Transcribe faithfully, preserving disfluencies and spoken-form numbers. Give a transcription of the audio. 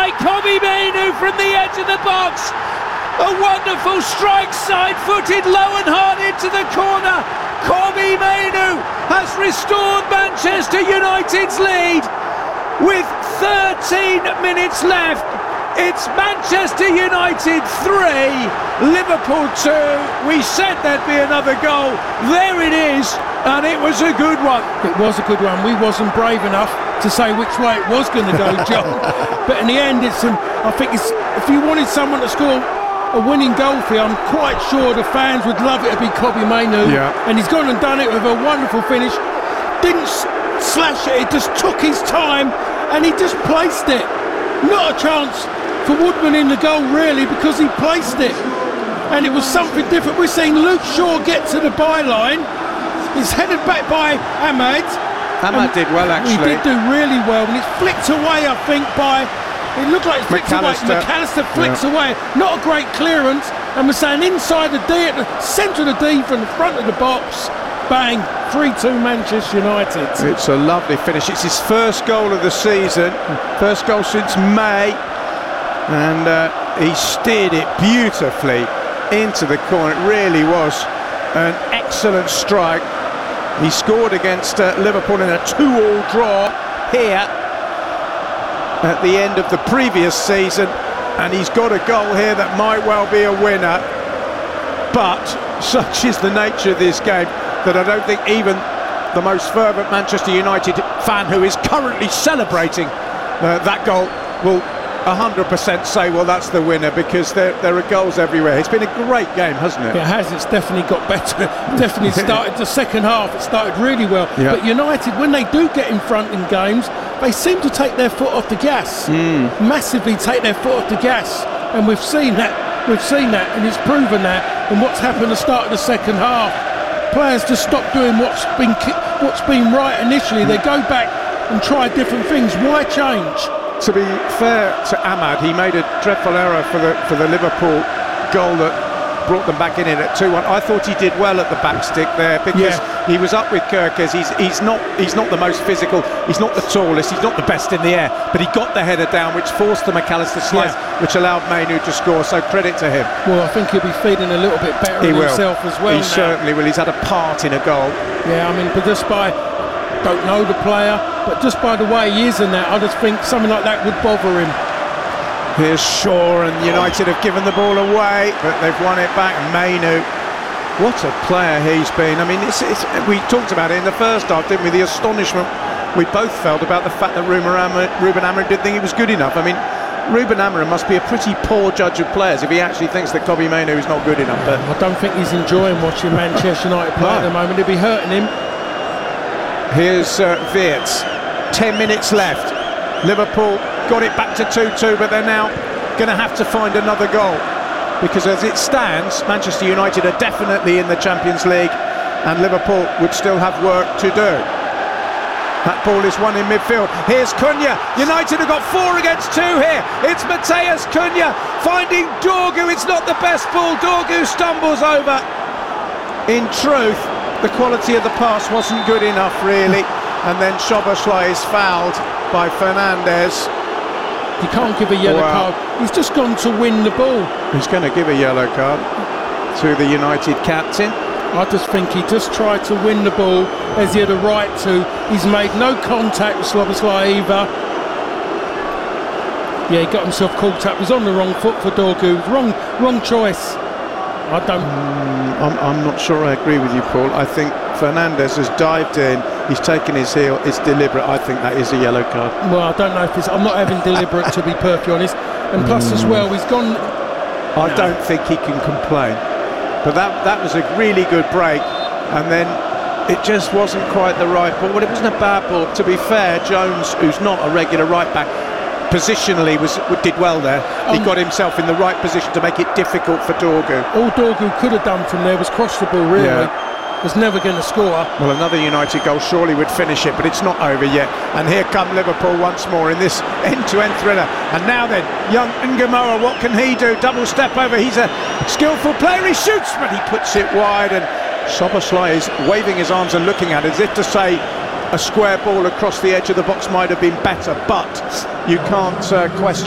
by Kobbie Mainoo from the edge of the box. A wonderful strike, side-footed, low and hard into the corner. Kobbie Mainoo has restored Manchester United's lead with thirteen minutes left. It's Manchester United three, Liverpool two. We said there'd be another goal. There it is, and it was a good one. It was a good one. We wasn't brave enough to say which way it was going to go, John. But in the end, it's an, I think it's, if you wanted someone to score a winning goal for you, I'm quite sure the fans would love it to be Kobbie Mainoo. Yeah. And he's gone and done it with a wonderful finish. Didn't s- slash it, he just took his time and he just placed it. Not a chance for Woodman in the goal, really, because he placed it. And it was something different. We're seeing Luke Shaw get to the byline. He's headed back by Ahmad. Ahmad did well, actually. He did do really well, and it's flicked away, I think, by... It looked like it's flicked away. McAllister. McAllister flicks Yeah. away. Not a great clearance. And we're saying inside the D, at the centre of the D, from the front of the box. Bang, three two Manchester United. It's a lovely finish. It's his first goal of the season. First goal since May. And uh, he steered it beautifully into the corner. It really was an excellent strike. He scored against uh, Liverpool in a two-all draw here at the end of the previous season, and he's got a goal here that might well be a winner. But such is the nature of this game that I don't think even the most fervent Manchester United fan who is currently celebrating uh, that goal will one hundred percent say, well, that's the winner, because there, there are goals everywhere. It's been a great game, hasn't it? It has. It's definitely got better. Definitely started the second half. It started really well. Yeah. But United, when they do get in front in games, they seem to take their foot off the gas. Mm. Massively take their foot off the gas. And we've seen that. We've seen that, and it's proven that. And what's happened at the start of the second half? Players just stop doing what's been what's been right initially. They go back and try different things. Why change? To be fair to Ahmad, he made a dreadful error for the for the Liverpool goal that brought them back in it at two one. I thought he did well at the back stick there, because Yeah. he was up with Kirkers. He's he's not he's not the most physical, he's not the tallest, he's not the best in the air, but he got the header down, which forced the McAllister slice, Yeah. which allowed Mainoo to score. So credit to him. Well, I think he'll be feeling a little bit better He in will. himself as well He now. certainly will. He's had a part in a goal. Yeah, I mean, but just by, don't know the player, but just by the way he is and that, I just think something like that would bother him. Here's Shaw, and United have given the ball away, but they've won it back. Mainoo, what a player he's been. I mean, it's, it's, we talked about it in the first half, didn't we? The astonishment we both felt about the fact that Ruben Amorim, Ruben Amorim didn't think he was good enough. I mean, Ruben Amorim must be a pretty poor judge of players if he actually thinks that Kobbie Mainoo is not good enough. But I don't think he's enjoying watching Manchester United play No. at the moment. It'll be hurting him. here's uh, Wirtz. Ten minutes left. Liverpool got it back to two two, but they're now going to have to find another goal, because as it stands, Manchester United are definitely in the Champions League, and Liverpool would still have work to do. That ball is won in midfield. Here's Cunha. United have got four against two here. It's Mateus Cunha finding Dorgu. It's not the best ball. Dorgu stumbles over. In truth, the quality of the pass wasn't good enough, really. And then Szoboszlai is fouled by Fernandes. You can't give a yellow Wow. card. He's just gone to win the ball. He's going to give a yellow card to the United captain. I just think he just tried to win the ball as he had a right to. He's made no contact with Szoboszlai either. Yeah, he got himself caught up. He's on the wrong foot for Dorgu. Wrong, wrong choice. I don't. Mm, I'm, I'm not sure I agree with you, Paul. I think Fernandes has dived in. He's taken his heel. It's deliberate. I think that is a yellow card. Well, I don't know if it's. I'm not having deliberate, to be perfectly honest. And plus, as well, he's gone. I don't think he can complain. But that that was a really good break, and then it just wasn't quite the right ball. Well, it wasn't a bad ball. To be fair, Jones, who's not a regular right back, positionally was did well there. He Um, got himself in the right position to make it difficult for Dorgu. All Dorgu could have done from there was cross the ball, really. Yeah. Was never going to score. Well, another United goal surely would finish it, but it's not over yet. And here come Liverpool once more in this end-to-end thriller. And now then, young Ngamoa, what can he do? Double step over. He's a skillful player. He shoots, but he puts it wide. And Szoboszlai is waving his arms and looking at it as if to say a square ball across the edge of the box might have been better. But you can't uh, question